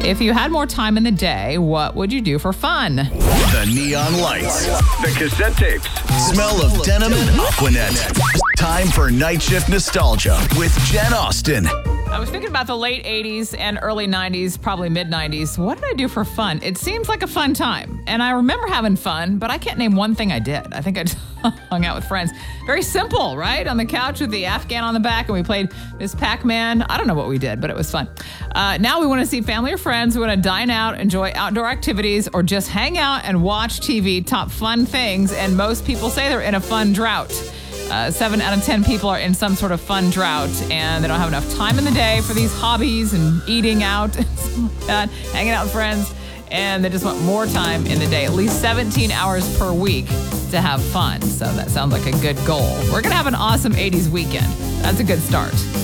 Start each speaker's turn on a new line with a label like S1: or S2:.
S1: If you had more time in the day, what would you do for fun?
S2: The neon lights.
S3: The cassette tapes.
S2: Smell of denim and Aquanet. Time for Night Shift Nostalgia with Jen Austen.
S1: I was thinking about the late 80s and early 90s, probably mid 90s. What did I do for fun? It seems like a fun time. And I remember having fun, but I can't name one thing I did. I think I just hung out with friends. Very simple, right? On the couch with the Afghan on the back, and we played Miss Pac-Man. I don't know what we did, but it was fun. Now we want to see family or friends. We want to dine out, enjoy outdoor activities, or just hang out and watch TV, top fun things. And most people say they're in a fun drought. 7 out of 10 people are in some sort of fun drought, and they don't have enough time in the day for these hobbies and eating out and stuff like that, hanging out with friends, and they just want more time in the day, at least 17 hours per week to have fun. So that sounds like a good goal. We're going to have an awesome 80s weekend. That's a good start.